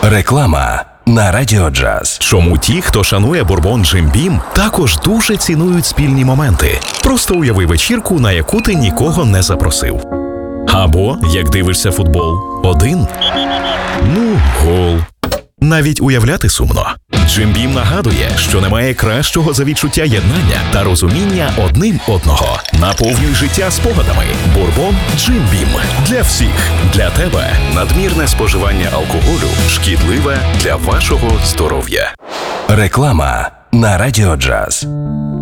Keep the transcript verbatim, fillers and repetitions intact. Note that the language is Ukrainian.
Реклама на Радіо Джаз. Чому ті, хто шанує бурбон Джим Бім, також дуже цінують спільні моменти. Просто уяви вечірку, на яку ти нікого не запросив. Або, як дивишся футбол, один. Ну, гол. Навіть уявляти сумно. Джим Бім нагадує, що немає кращого за відчуття єднання та розуміння одним одного. Наповнюй життя спогадами. Бурбон Джим Бім. Для всіх. Для тебе. Надмірне споживання алкоголю шкідливе для вашого здоров'я. Реклама на Радіо Джаз.